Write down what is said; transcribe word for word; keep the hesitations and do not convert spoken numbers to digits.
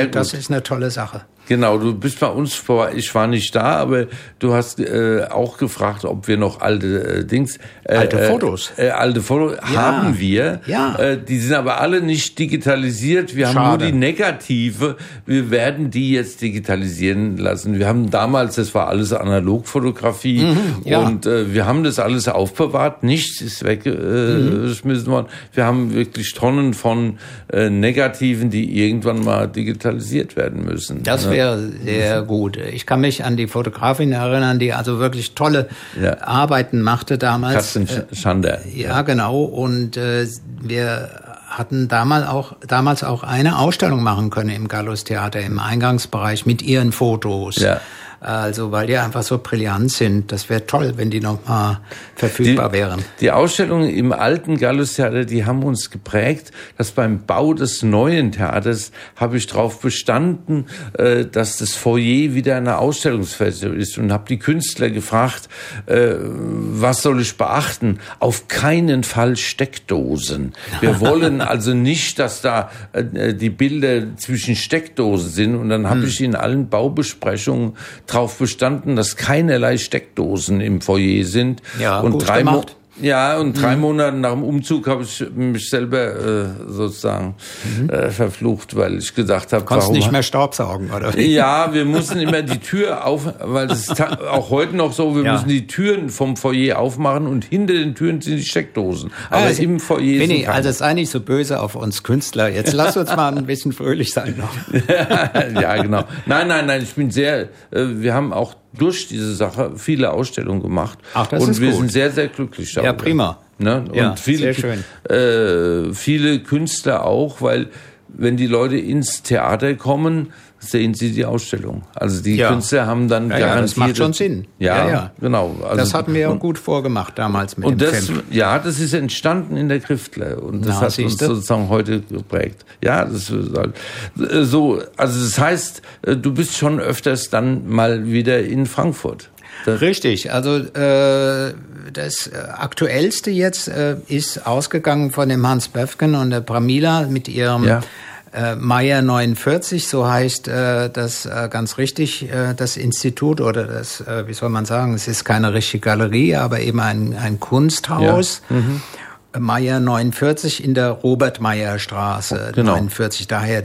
und das ist eine tolle Sache. Genau, du bist bei uns vor, ich war nicht da, aber du hast äh, auch gefragt, ob wir noch alte äh, Dings... Äh, alte Fotos. Äh, äh, alte Fotos ja. haben wir. Ja. Äh, die sind aber alle nicht digitalisiert. Wir Schade. haben nur die Negative. Wir werden die jetzt digitalisieren lassen. Wir haben damals, das war alles Analogfotografie mhm, ja. und äh, wir haben das alles aufbewahrt. Nichts ist weggeschmissen mhm. worden. Wir haben wirklich Tonnen von äh, Negativen, die irgendwann mal digitalisiert werden müssen. Das wäre sehr gut. Ich kann mich an die Fotografin erinnern, die also wirklich tolle ja. Arbeiten machte damals. Katrin Schander. Äh, ja, genau. Und äh, wir hatten damals auch, damals auch eine Ausstellung machen können im Gallus-Theater, im Eingangsbereich mit ihren Fotos. Ja. Also, weil die einfach so brillant sind. Das wäre toll, wenn die noch mal verfügbar die, wären. Die Ausstellungen im alten Gallus-Theater, die haben uns geprägt, dass beim Bau des neuen Theaters habe ich darauf bestanden, äh, dass das Foyer wieder eine Ausstellungsfläche ist und habe die Künstler gefragt, äh, was soll ich beachten? Auf keinen Fall Steckdosen. Wir wollen also nicht, dass da äh, die Bilder zwischen Steckdosen sind. Und dann habe hm. ich in allen Baubesprechungen darauf bestanden, dass keinerlei Steckdosen im Foyer sind. Ja, und gut drei gemacht. Mo- Ja, und drei mhm. Monate nach dem Umzug habe ich mich selber äh, sozusagen mhm. äh, verflucht, weil ich gedacht habe, kannst nicht mehr Staubsaugen, oder? Ja, wir mussten immer die Tür auf, weil es ist auch heute noch so, wir ja. müssen die Türen vom Foyer aufmachen und hinter den Türen sind die Steckdosen. Aber also, im Foyer Winnie, sind keine. Also sei nicht so böse auf uns Künstler. Jetzt lass uns mal ein bisschen fröhlich sein noch. Ja, genau. Nein, nein, nein, ich bin sehr, äh, wir haben auch durch diese Sache viele Ausstellungen gemacht. Ach, das und ist wir gut. sind sehr, sehr glücklich darüber. Ja, prima. Ne? Und ja, viele, sehr schön. Äh, viele Künstler auch, weil wenn die Leute ins Theater kommen, sehen sie die Ausstellung. Also die ja. Künstler haben dann ja, garantiert... Ja, das macht schon Sinn. Ja, ja, ja. genau. Also, das hatten wir ja gut vorgemacht damals mit und dem das, Film. Ja, das ist entstanden in der Griftler und das Na, hat siehste? uns sozusagen heute geprägt. Ja, das ist halt so. Also das heißt, du bist schon öfters dann mal wieder in Frankfurt. Das Richtig, also äh, das Aktuellste jetzt äh, ist ausgegangen von dem Hans Böfken und der Pramila mit ihrem ja. äh, Meier neunundvierzig, so heißt äh, das äh, ganz richtig, äh, das Institut oder das, äh, wie soll man sagen, es ist keine richtige Galerie, aber eben ein, ein Kunsthaus. Ja. Mhm. Meier neunundvierzig in der Robert-Meyer-Straße, genau. neunundvierzig, daher